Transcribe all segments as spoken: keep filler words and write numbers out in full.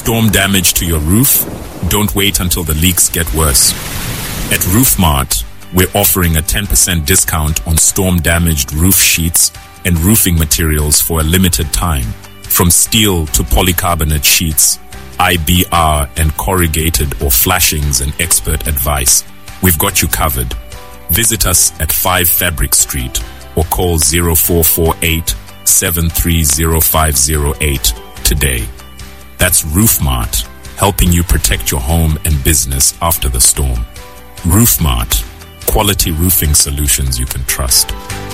Storm damage to your roof? Don't wait until the leaks get worse. At RoofMart, we're offering a ten percent discount on storm-damaged roof sheets and roofing materials for a limited time. From steel to polycarbonate sheets, I B R and corrugated or flashings and expert advice. We've got you covered. Visit us at five Fabric Street or call zero four four eight, seven three zero five zero eight today. That's RoofMart, helping you protect your home and business after the storm. RoofMart, quality roofing solutions you can trust.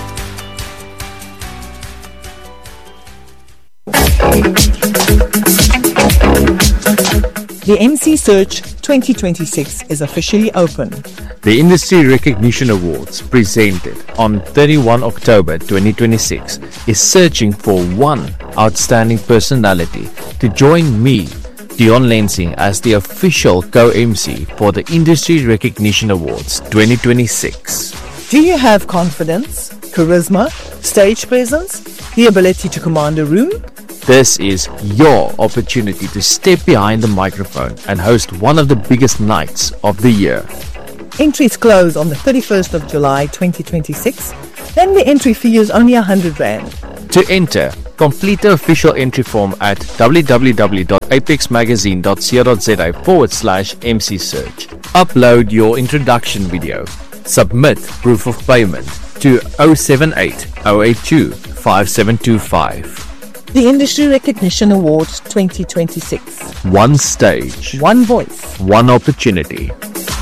The M C Search twenty twenty-six is officially open. The Industry Recognition Awards, presented on thirty-first October twenty twenty-six, is searching for one outstanding personality to join me, Dion Lansing, as the official co-M C for the Industry Recognition Awards twenty twenty-six. Do you have confidence, charisma, stage presence, the ability to command a room? This is your opportunity to step behind the microphone and host one of the biggest nights of the year. Entries close on the thirty-first of July twenty twenty-six, and the entry fee is only one hundred rand. To enter, complete the official entry form at www.apexmagazine.co.za forward slash MC Search. Upload your introduction video. Submit proof of payment to zero seven eight, zero eight two, five seven two five. The Industry Recognition Awards twenty twenty-six. One stage. One voice. One opportunity.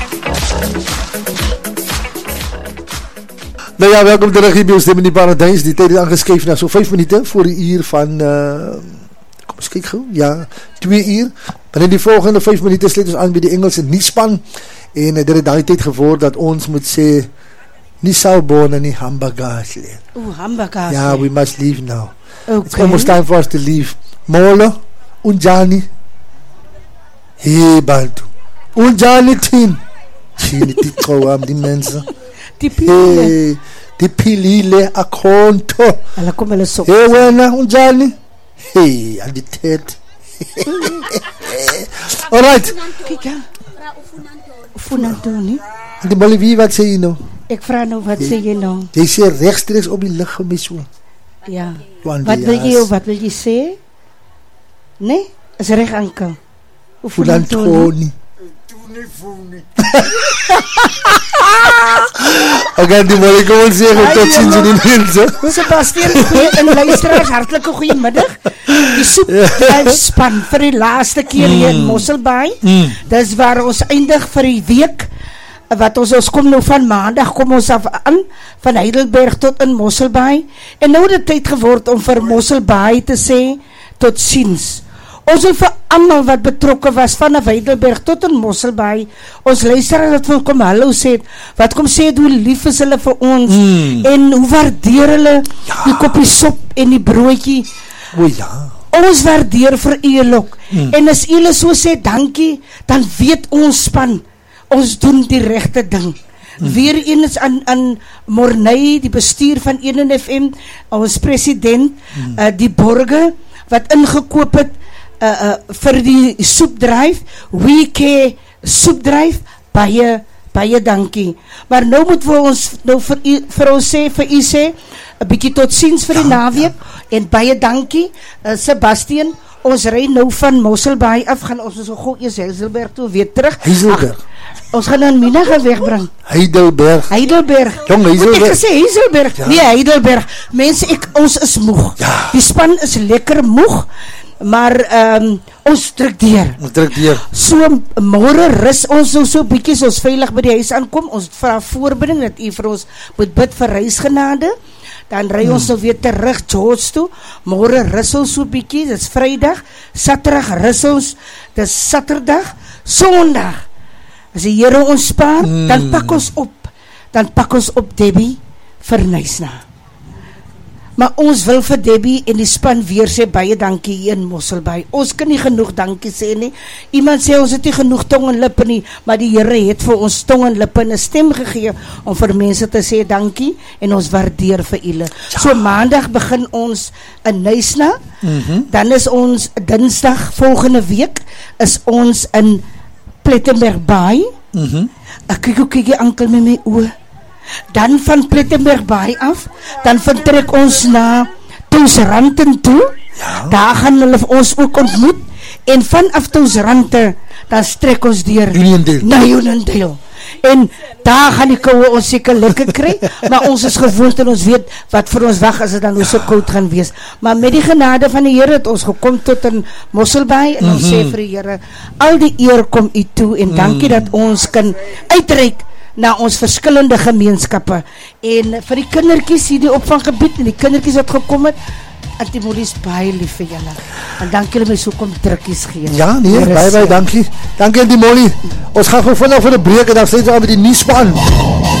Nou ja, welkom terug hier bij ons Stem in die Paradijs. Die tijd is aangeskeven naar zo'n vijf minuten voor de uur van, uh, kom eens kijken gauw, ja, twee uur. Maar in die volgende vijf minuten sluit ons aan bij de Engelse nieuwspan. En uh, dit is dan die tijd gevoerd dat ons moet zeggen, niet salbon nie hamburgers. Oeh, hamburgers. Ja, we must leave now. Okay. It's almost time for us to leave. Molo, Unjani. Hey, Bantu. Unjani tin. Chini titrouwam die mensen. Die pilile. Hey, die pilile akonto. Ala kom hulle sok. Hey, wena, Unjani. Hey, al die tijd. Alright. Kijk ja. Ufunantoni. Die Bolivie, wat sê jy nou? Ek vraag nou, wat sê jy nou? Jy sê rechtstreeks op die licht gemis so. Ja. Wat wil jy, wat wil jy sê? Nee? Is reg, Anke. Ufunantoni. Ek gaan die mooi kom ons sê, tot ziens in die mense. Sebastian, goeie en luisteraars, hartelike goeiemiddag. Die soepdrijfspan vir die laaste keer hier in Mosselbaai. Mm. Dis waar ons eindig vir die week, wat ons, ons kom nou van maandag, kom ons af aan, van Heidelberg tot in Mosselbaai. En nou het het tyd geword om vir Mosselbaai te sê, tot ziens. Ons wil vir almal wat betrokken was, vanaf Heidelberg tot in Mosselbaai, ons luisteraar wat wil kom hallo sê, wat kom sê, hoe lief is hulle vir ons, mm. en hoe waardeer hulle ja. die kopie sop en die broodjie. O ja. Ons waardeer vir Eelok, mm. en as Eele so sê, dankie, dan weet ons span, ons doen die rechte ding. Mm. Weer eens aan, aan Mornay, die bestuur van een en F M, ons president, mm. uh, die borge, wat ingekoop het, Uh, uh, vir die soepdrijf, we care soepdrijf, baie, baie dankie. Maar nou moet we ons, nou vir, u, vir ons sê, vir u sê, een bykie tot ziens vir die ja, naweek, ja. en baie dankie, uh, Sebastian, ons rij nou van Mosselbaai af, gaan ons so gauw eers Heidelberg toe, weer terug. Heidelberg. Ach, ons gaan dan Mina gaan wegbring. Heidelberg. Heidelberg. Jong, Heidelberg. Moet ek gesê, Heidelberg. Ja. Nee, Heidelberg. Mense, ek, ons is moeg. Ja. Die span is lekker moeg. Maar um, ons druk deur. Ons druk deur. So môre rus ons so so bietjie so ons veilig by die huis aankom. Ons vra voorbeding dat u vir ons moet bid vir reisgenade. Dan ry ons hmm. nou weer terug George toe. Môre rus ons so bietjie. Dis Vrydag. Saterdag rus ons. Dis Saterdag. Sondag. As die Here ons spaar, hmm. dan pak ons op. Dan pak ons op Debbie vir Nysna. Maar ons wil vir Debbie en die span weer sê baie dankie hier in Mosselbaai. Ons kan nie genoeg dankie sê nie. Iemand sê ons het nie genoeg tong en lippe nie, maar die Here het vir ons tong en lippe en 'n stem gegee om vir mense te sê dankie en ons waardeer vir julle. Ja. So maandag begin ons in Nysna, mm-hmm. dan is ons Dinsdag volgende week is ons in Plettenberg Baai. Mhm. Ek kyk ook kyk ankel met my oë. Dan van Plettenberg Baai af, dan vertrek ons na Tousranten toe. Ja. Daar gaan hulle ons ook ontmoet en vanaf Tousranten dan strek ons deur na Unionville. En daar gaan die koue ons seker lekker kry, maar ons is gewoond en ons weet wat vir ons wag as dit dan nou so koud gaan wees. Maar met die genade van die Here het ons gekom tot in Mosselbaai en ons mm-hmm. sê vir die Here, al die eer kom U toe en dankie mm. dat ons kan uitreik na ons verskillende gemeenskappe. En vir die kindertjies hier die opvanggebied en die kindertjies wat gekom het, Antimoli is baie lief vir julle. En dankie julle my so kom drukkies gee. Ja, nee, baie baie dankie. Dankie Antimoli. Ons gaan gou vinnig vir 'n breek en dan sê ons aan met die nuusspan.